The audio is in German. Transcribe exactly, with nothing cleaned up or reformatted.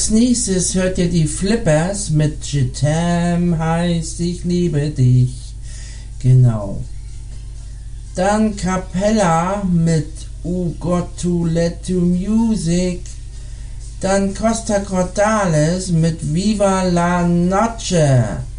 Als nächstes hört ihr die Flippers mit Je t'aime heißt ich liebe dich. Genau. Dann Capella mit U Got to Let to Music. Dann Costa Cordalis mit Viva la Noche.